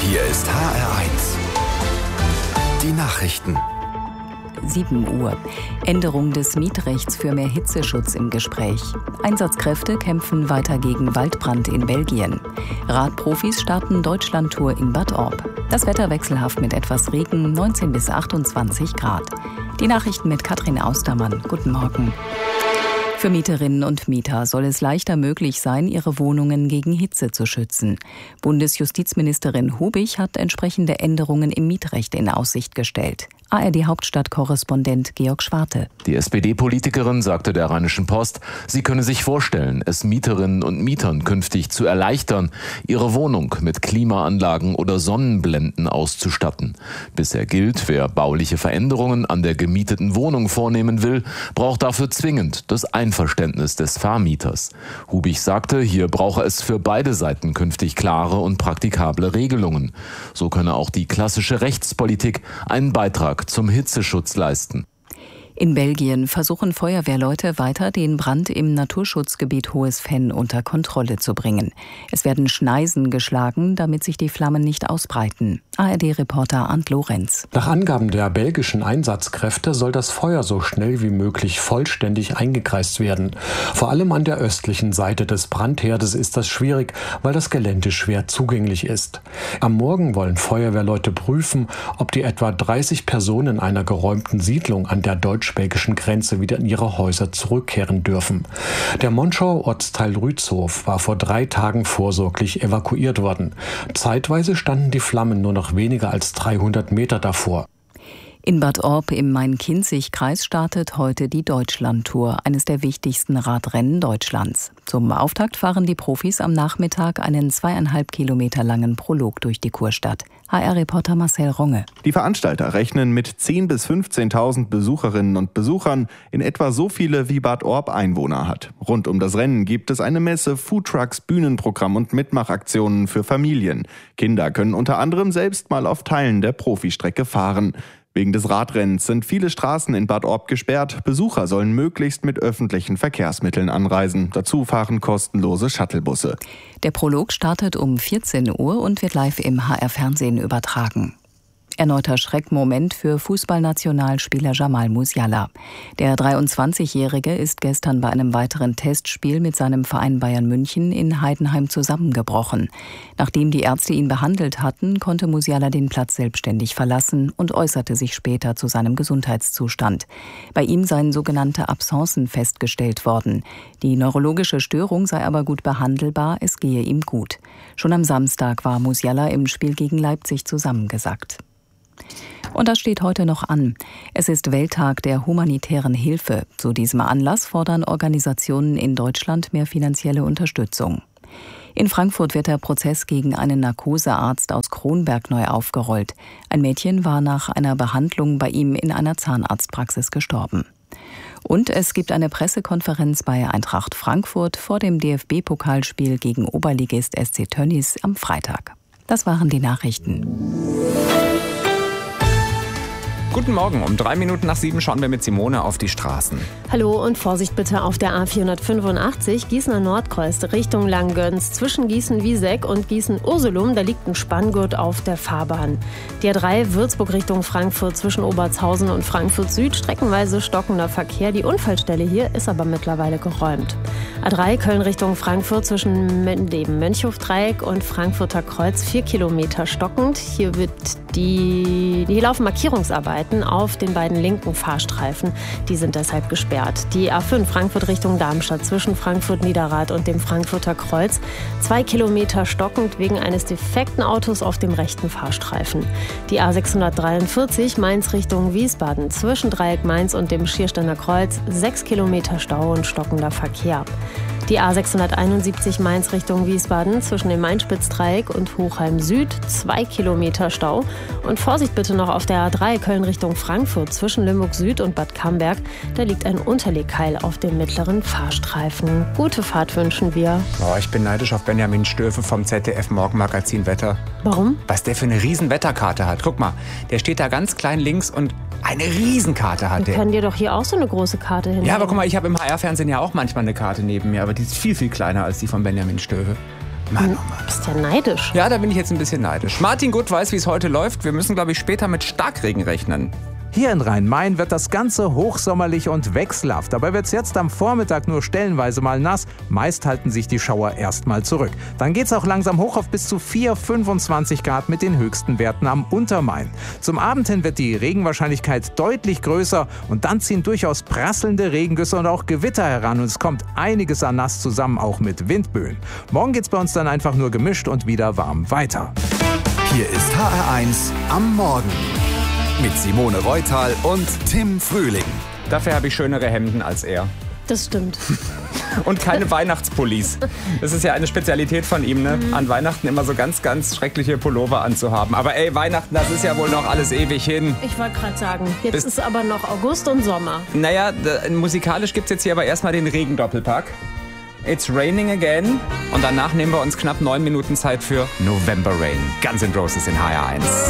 Hier ist HR1. Die Nachrichten. 7 Uhr. Änderung des Mietrechts für mehr Hitzeschutz im Gespräch. Einsatzkräfte kämpfen weiter gegen Waldbrand in Belgien. Radprofis starten Deutschlandtour in Bad Orb. Das Wetter wechselhaft mit etwas Regen, 19 bis 28 Grad. Die Nachrichten mit Katrin Austermann. Guten Morgen. Für Mieterinnen und Mieter soll es leichter möglich sein, ihre Wohnungen gegen Hitze zu schützen. Bundesjustizministerin Hubich hat entsprechende Änderungen im Mietrecht in Aussicht gestellt. ARD-Hauptstadtkorrespondent Georg Schwarte. Die SPD-Politikerin sagte der Rheinischen Post, sie könne sich vorstellen, es Mieterinnen und Mietern künftig zu erleichtern, ihre Wohnung mit Klimaanlagen oder Sonnenblenden auszustatten. Bisher gilt, wer bauliche Veränderungen an der gemieteten Wohnung vornehmen will, braucht dafür zwingend das Einverständnis des Vermieters. Hubich sagte, hier brauche es für beide Seiten künftig klare und praktikable Regelungen. So könne auch die klassische Rechtspolitik einen Beitrag zum Hitzeschutz leisten. In Belgien versuchen Feuerwehrleute weiter, den Brand im Naturschutzgebiet Hohes Venn unter Kontrolle zu bringen. Es werden Schneisen geschlagen, damit sich die Flammen nicht ausbreiten. ARD-Reporter Arndt Lorenz. Nach Angaben der belgischen Einsatzkräfte soll das Feuer so schnell wie möglich vollständig eingekreist werden. Vor allem an der östlichen Seite des Brandherdes ist das schwierig, weil das Gelände schwer zugänglich ist. Am Morgen wollen Feuerwehrleute prüfen, ob die etwa 30 Personen einer geräumten Siedlung an der deutsch-belgischen Grenze wieder in ihre Häuser zurückkehren dürfen. Der Monschauer Ortsteil Rützhof war vor 3 Tagen vorsorglich evakuiert worden. Zeitweise standen die Flammen nur noch weniger als 300 Meter davor. In Bad Orb im Main-Kinzig-Kreis startet heute die Deutschlandtour, eines der wichtigsten Radrennen Deutschlands. Zum Auftakt fahren die Profis am Nachmittag einen 2,5 Kilometer langen Prolog durch die Kurstadt. HR-Reporter Marcel Ronge. Die Veranstalter rechnen mit 10.000 bis 15.000 Besucherinnen und Besuchern, in etwa so viele wie Bad Orb Einwohner hat. Rund um das Rennen gibt es eine Messe, Foodtrucks, Bühnenprogramm und Mitmachaktionen für Familien. Kinder können unter anderem selbst mal auf Teilen der Profistrecke fahren. Wegen des Radrennens sind viele Straßen in Bad Orb gesperrt. Besucher sollen möglichst mit öffentlichen Verkehrsmitteln anreisen. Dazu fahren kostenlose Shuttlebusse. Der Prolog startet um 14 Uhr und wird live im HR-Fernsehen übertragen. Erneuter Schreckmoment für Fußballnationalspieler Jamal Musiala. Der 23-Jährige ist gestern bei einem weiteren Testspiel mit seinem Verein Bayern München in Heidenheim zusammengebrochen. Nachdem die Ärzte ihn behandelt hatten, konnte Musiala den Platz selbstständig verlassen und äußerte sich später zu seinem Gesundheitszustand. Bei ihm seien sogenannte Absencen festgestellt worden. Die neurologische Störung sei aber gut behandelbar, es gehe ihm gut. Schon am Samstag war Musiala im Spiel gegen Leipzig zusammengesackt. Und das steht heute noch an. Es ist Welttag der humanitären Hilfe. Zu diesem Anlass fordern Organisationen in Deutschland mehr finanzielle Unterstützung. In Frankfurt wird der Prozess gegen einen Narkosearzt aus Kronberg neu aufgerollt. Ein Mädchen war nach einer Behandlung bei ihm in einer Zahnarztpraxis gestorben. Und es gibt eine Pressekonferenz bei Eintracht Frankfurt vor dem DFB-Pokalspiel gegen Oberligist SC Tönnies am Freitag. Das waren die Nachrichten. Guten Morgen, um 7:03 schauen wir mit Simone auf die Straßen. Hallo und Vorsicht bitte auf der A485 Gießener Nordkreuz Richtung Langgöns zwischen Gießen-Wieseck und Gießen-Ursulum. Da liegt ein Spanngurt auf der Fahrbahn. Die A3 Würzburg Richtung Frankfurt zwischen Obertshausen und Frankfurt Süd streckenweise stockender Verkehr. Die Unfallstelle hier ist aber mittlerweile geräumt. A3 Köln Richtung Frankfurt zwischen dem Mönchhofdreieck und Frankfurter Kreuz 4 Kilometer stockend. Hier laufen Markierungsarbeiten auf den beiden linken Fahrstreifen. Die sind deshalb gesperrt. Die A5 Frankfurt Richtung Darmstadt zwischen Frankfurt-Niederrad und dem Frankfurter Kreuz 2 Kilometer stockend wegen eines defekten Autos auf dem rechten Fahrstreifen. Die A643 Mainz Richtung Wiesbaden zwischen Dreieck Mainz und dem Schiersteiner Kreuz 6 Kilometer Stau und stockender Verkehr. Die A671 Mainz Richtung Wiesbaden zwischen dem Main-Spitz-Dreieck und Hochheim Süd 2 Kilometer Stau. Und Vorsicht bitte noch auf der A3 Köln Richtung Frankfurt zwischen Limburg Süd und Bad Camberg. Da liegt ein Unterlegkeil auf dem mittleren Fahrstreifen. Gute Fahrt wünschen wir. Oh, ich bin neidisch auf Benjamin Stöfe vom ZDF Morgenmagazin Wetter. Warum? Was der für eine riesen Wetterkarte hat. Guck mal, der steht da ganz klein links und eine Riesenkarte hat der. Wir können dir doch hier auch so eine große Karte hinlegen. Ja, aber guck mal, ich habe im HR-Fernsehen ja auch manchmal eine Karte neben mir, aber die ist viel, viel kleiner als die von Benjamin Stöve. Mann. Bist ja neidisch. Ja, da bin ich jetzt ein bisschen neidisch. Martin Gutt weiß, wie es heute läuft. Wir müssen, glaube ich, später mit Starkregen rechnen. Hier in Rhein-Main wird das Ganze hochsommerlich und wechselhaft. Dabei wird es jetzt am Vormittag nur stellenweise mal nass. Meist halten sich die Schauer erstmal zurück. Dann geht es auch langsam hoch auf bis zu 25 Grad mit den höchsten Werten am Untermain. Zum Abend hin wird die Regenwahrscheinlichkeit deutlich größer und dann ziehen durchaus prasselnde Regengüsse und auch Gewitter heran. Und es kommt einiges an Nass zusammen, auch mit Windböen. Morgen geht es bei uns dann einfach nur gemischt und wieder warm weiter. Hier ist HR1 am Morgen. Mit Simone Reutal und Tim Frühling. Dafür habe ich schönere Hemden als er. Das stimmt. Und keine Weihnachtspullis. Das ist ja eine Spezialität von ihm, ne? An Weihnachten immer so ganz, ganz schreckliche Pullover anzuhaben. Aber ey, Weihnachten, das ist ja wohl noch alles ewig hin. Ich wollte gerade sagen, jetzt ist aber noch August und Sommer. Naja, musikalisch gibt es jetzt hier aber erstmal den Regendoppelpack. It's Raining Again. Und danach nehmen wir uns knapp 9 Minuten Zeit für November Rain. Guns N' Roses in HR1.